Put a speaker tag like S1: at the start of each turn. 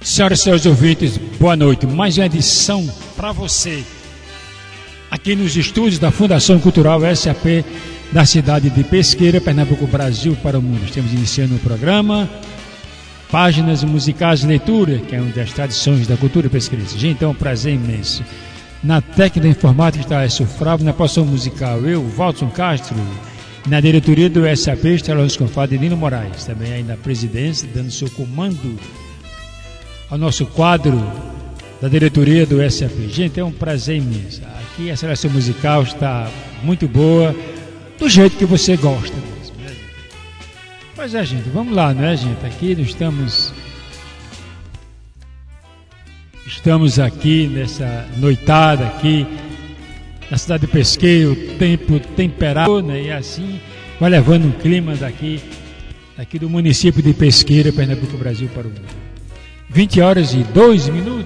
S1: Senhoras e senhores ouvintes, boa noite. Mais uma edição para você, aqui nos estúdios da Fundação Cultural SAP, da cidade de Pesqueira, Pernambuco, Brasil, para o mundo. Estamos iniciando o programa Páginas Musicais de Leitura, que é uma das tradições da cultura pesqueirense. Gente, então é um prazer imenso. Na técnica da informática está Écio Fravo, na produção musical eu, Walton Castro, na diretoria do SAP está o confrade Nino Moraes, também aí na presidência, dando seu comando ao nosso quadro da diretoria do SAP. Gente, é um prazer imenso. Aqui a seleção musical está muito boa, do jeito que você gosta mesmo, né? Pois é, gente, vamos lá, não é, gente? Aqui nós estamos aqui nessa noitada aqui na cidade de Pesqueira, o tempo temperado, né? E assim vai levando um clima daqui do município de Pesqueira, Pernambuco, Brasil, para o mundo. 20 horas e 2 minutos.